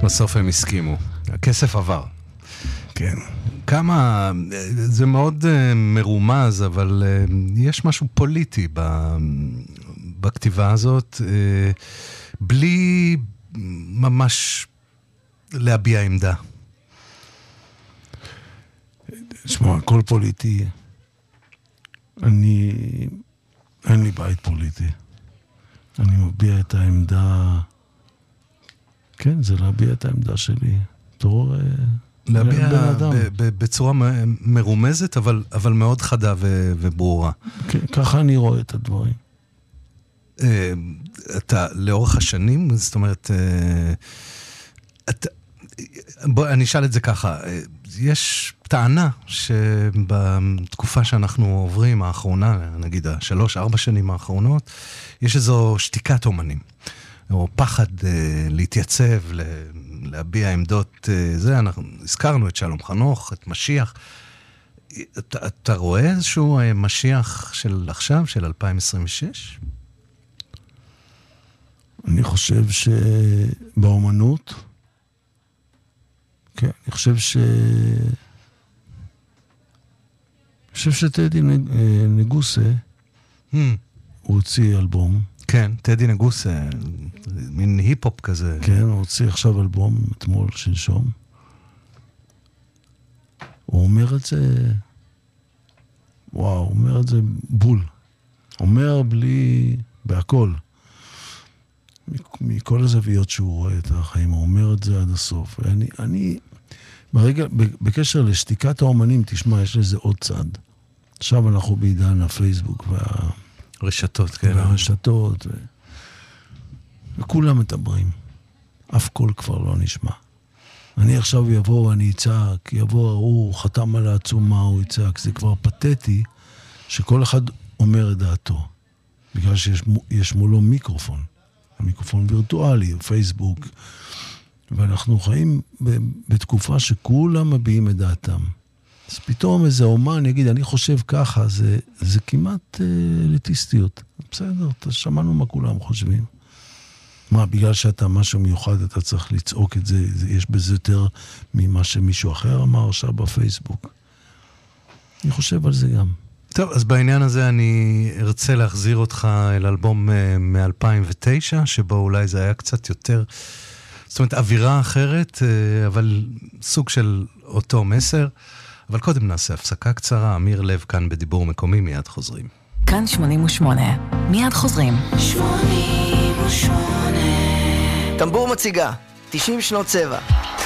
בסוף הם הסכימו. הכסף עבר. כן. כמה, זה מאוד מרומז, אבל יש משהו פוליטי בכתיבה הזאת, בלי ממש להביע עמדה. תשמע, הכל פוליטי. אין לי בית פוליטי. אני מביע את העמדה, כן, זה להביע את העמדה שלי. תור להביע בצורה מרומזת, אבל מאוד חדה וברורה. כן, ככה אני רואה את הדברים. אתה לאורך השנים, זאת אומרת, אני אשאל את זה ככה, יש טענה שבתקופה שאנחנו עוברים האחרונה, נגיד 3-4 שנים האחרונות, יש איזו שתיקת אומנים, או פחד להתייצב, להביע עמדות, זה, אנחנו הזכרנו את שלום חנוך, את משיח. אתה רואה איזשהו משיח של עכשיו, של 2026? אני חושב שבאומנות, כן, אני חושב שטדי נגוסה, הוא הוציא אלבום. כן, טדי נגוסה, מין היפ-הופ כזה. כן, הוא הוציא עכשיו אלבום, אתמול, שלשום. הוא אומר את זה, וואו, הוא אומר את זה בול. אומר בלי, בהכל. מכל הזוויות שהוא רואה את החיים, הוא אומר את זה עד הסוף. ואני ברגע, בקשר לשתיקת האומנים, תשמע, יש לזה עוד צד. עכשיו אנחנו בעידן הפייסבוק רשתות, כן. והרשתות, וכולם מדברים. אף קול כבר לא נשמע. אני עכשיו יבוא, אני אצעק, הוא חתם על העצומה, הוא יצעק. זה כבר פתטי שכל אחד אומר את דעתו. בגלל שיש מולו מיקרופון. המיקרופון וירטואלי, פייסבוק. ואנחנו חיים בתקופה שכולם מביעים את דעתם. אז פתאום איזה אומן יגיד, אני חושב ככה, זה כמעט אליטיסטיות. בסדר, שמענו מה כולם חושבים. מה, בגלל שאתה משהו מיוחד, אתה צריך לצעוק את זה, יש בזה יותר ממה שמישהו אחר אמר עכשיו בפייסבוק. אני חושב על זה גם. טוב, אז בעניין הזה אני ארצה להחזיר אותך אל אלבום מ-2009, שבו אולי זה היה קצת יותר, זאת אומרת, אווירה אחרת, אבל סוג של אותו מסר. אבל קודם נעשה הפסקה קצרה. אמיר לב כאן בדיבור מקומי, מיד חוזרים. כאן 88, מיד חוזרים. 88 טמבור מציגה, 90 שנות צבע.